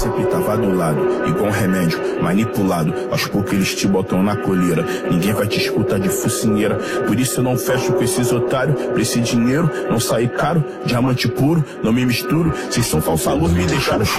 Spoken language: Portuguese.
sempre tava do lado, igual um remédio, manipulado. Aos poucos eles te botam na coleira. Ninguém vai te escutar de focinheira. Por isso eu não fecho com esses otários. Pra esse dinheiro não sair caro, diamante puro, não me misturo. Vocês são falsa luz, me deixaram